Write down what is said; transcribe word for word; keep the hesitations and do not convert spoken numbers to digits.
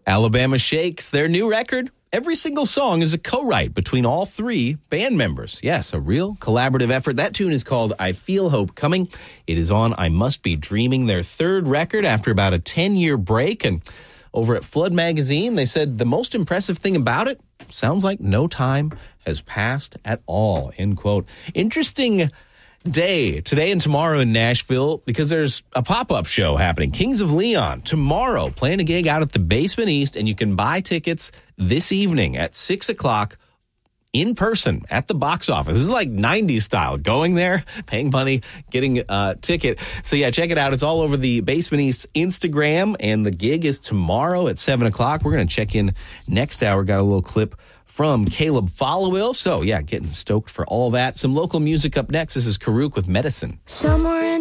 Alabama Shakes, their new record. Every single song is a co-write between all three band members. Yes, a real collaborative effort. That tune is called I Feel Hope Coming. It is on I Must Be Dreaming, their third record after about a ten-year break. And over at Flood Magazine, they said the most impressive thing about it, sounds like no time has passed at all, end quote. Interesting day today and tomorrow in Nashville because there's a pop-up show happening. Kings of Leon tomorrow playing a gig out at the Basement East, and you can buy tickets this evening at six o'clock in person at the box office. This is like nineties style, going there, paying money, getting a ticket. So yeah, check it out. It's all over the Basement East Instagram, and the gig is tomorrow at seven o'clock. We're going to check in next hour. Got a little clip from Caleb Followill. So yeah, getting stoked for all that. Some local music up next. This is Karuk with Medicine. Somewhere in